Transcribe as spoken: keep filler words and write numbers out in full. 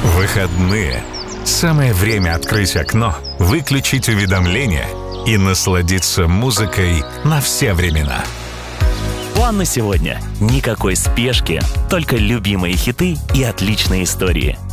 Выходные. Самое время открыть окно, выключить уведомления и насладиться музыкой на все времена. План на сегодня. Никакой спешки, только любимые хиты и отличные истории.